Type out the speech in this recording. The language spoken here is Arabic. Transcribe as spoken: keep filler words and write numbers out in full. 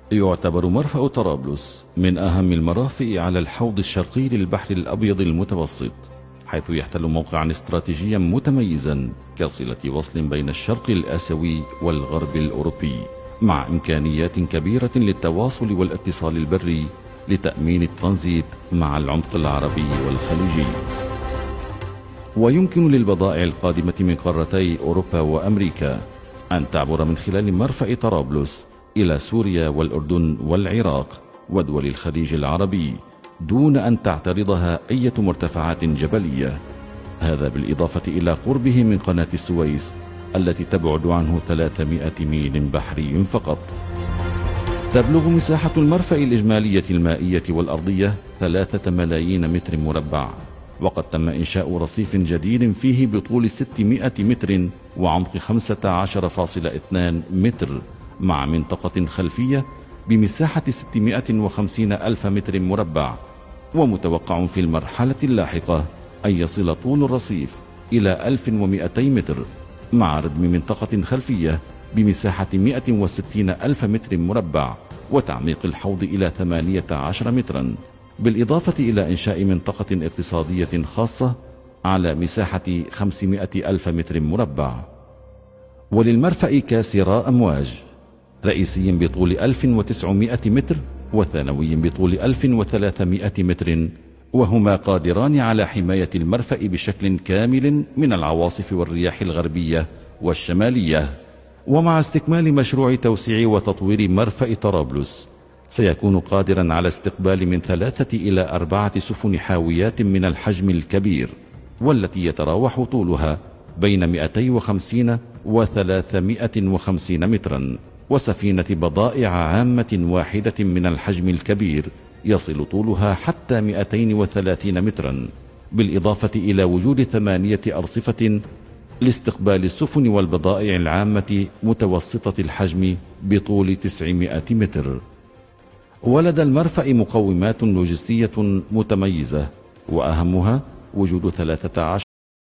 يعتبر مرفأ طرابلس من أهم المرافئ على الحوض الشرقي للبحر الأبيض المتوسط، حيث يحتل موقعا استراتيجيا متميزا كصلة وصل بين الشرق الآسيوي والغرب الأوروبي، مع إمكانيات كبيرة للتواصل والاتصال البري لتأمين الترانزيت مع العمق العربي والخليجي. ويمكن للبضائع القادمة من قارتي أوروبا وأمريكا أن تعبر من خلال مرفأ طرابلس إلى سوريا والأردن والعراق ودول الخليج العربي دون أن تعترضها أي مرتفعات جبلية، هذا بالإضافة إلى قربه من قناة السويس التي تبعد عنه ثلاثمائة ميل بحري فقط. تبلغ مساحة المرفأ الإجمالية المائية والأرضية ثلاثة ملايين متر مربع، وقد تم إنشاء رصيف جديد فيه بطول ستمائة متر وعمق خمسة عشر فاصلة اثنان متر، مع منطقة خلفية بمساحة ستمائة وخمسين ألف متر مربع. ومتوقع في المرحلة اللاحقة أن يصل طول الرصيف إلى ألف ومئتي متر، مع ردم منطقة خلفية بمساحة مائة وستين ألف متر مربع، وتعميق الحوض إلى ثمانية عشر مترا، بالإضافة إلى إنشاء منطقة اقتصادية خاصة على مساحة خمسمائة ألف متر مربع. وللمرفأ كاسرا أمواج، رئيسي بطول ألف وتسعمائة متر وثانوي بطول ألف وثلاثمائة متر، وهما قادران على حماية المرفأ بشكل كامل من العواصف والرياح الغربية والشمالية. ومع استكمال مشروع توسيع وتطوير مرفأ طرابلس، سيكون قادرا على استقبال من ثلاثة إلى أربعة سفن حاويات من الحجم الكبير، والتي يتراوح طولها بين مئتين وخمسين وثلاثمائة وخمسين مترا، وسفينة بضائع عامة واحدة من الحجم الكبير يصل طولها حتى مئتين وثلاثين مترا، بالإضافة إلى وجود ثمانية أرصفة لاستقبال السفن والبضائع العامة متوسطة الحجم بطول تسعمائة متر. ولدى المرفأ مقومات لوجستية متميزة، وأهمها وجود ثلاثة عشر